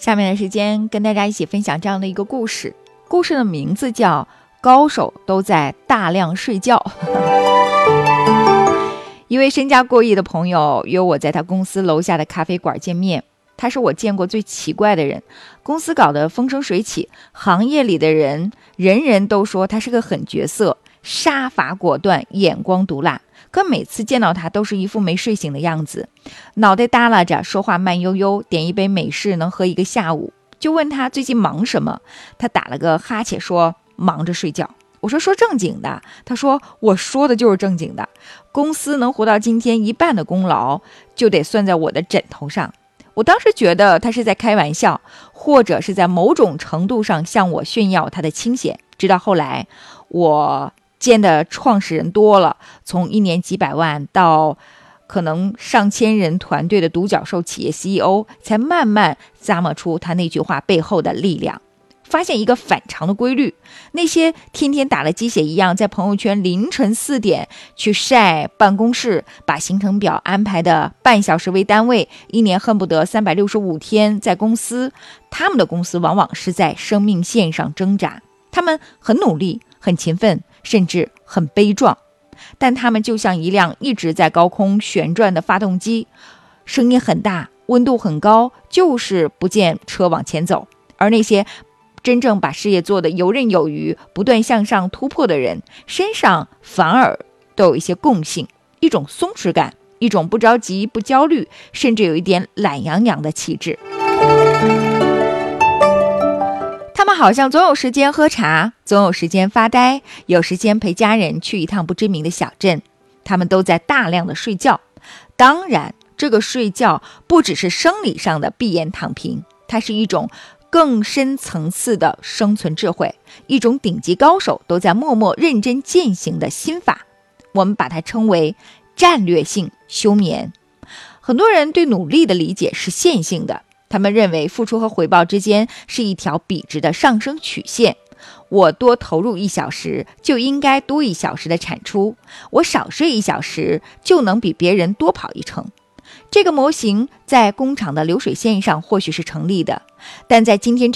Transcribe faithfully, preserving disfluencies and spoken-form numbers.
下面的时间跟大家一起分享这样的一个故事，故事的名字叫高手都在大量睡觉。一位身家过亿的朋友约我在他公司楼下的咖啡馆见面，他是我见过最奇怪的人，公司搞得风生水起，行业里的人人人都说他是个狠角色，杀伐果断，眼光毒辣，可每次见到他都是一副没睡醒的样子，脑袋耷拉着，说话慢悠悠，点一杯美式能喝一个下午。就问他最近忙什么，他打了个哈欠说忙着睡觉。我说说正经的，他说我说的就是正经的，公司能活到今天一半的功劳就得算在我的枕头上。我当时觉得他是在开玩笑，或者是在某种程度上向我炫耀他的清闲。直到后来我见的创始人多了，从一年几百万到可能上千人团队的独角兽企业 C E O， 才慢慢咂摸出他那句话背后的力量，发现一个反常的规律。那些天天打了鸡血一样在朋友圈凌晨四点去晒办公室，把行程表安排的半小时为单位，一年恨不得三百六十五天在公司，他们的公司往往是在生命线上挣扎。他们很努力，很勤奋，甚至很悲壮，但他们就像一辆一直在高空旋转的发动机，声音很大，温度很高，就是不见车往前走。而那些真正把事业做得游刃有余，不断向上突破的人，身上反而都有一些共性，一种松弛感，一种不着急不焦虑，甚至有一点懒洋洋的气质。他们好像总有时间喝茶，总有时间发呆，有时间陪家人去一趟不知名的小镇。他们都在大量的睡觉。当然，这个睡觉不只是生理上的闭眼躺平，它是一种更深层次的生存智慧，一种顶级高手都在默默认真践行的心法。我们把它称为战略性休眠。很多人对努力的理解是线性的，他们认为付出和回报之间是一条笔直的上升曲线，我多投入一小时就应该多一小时的产出，我少睡一小时就能比别人多跑一程。这个模型在工厂的流水线上或许是成立的，但在今天这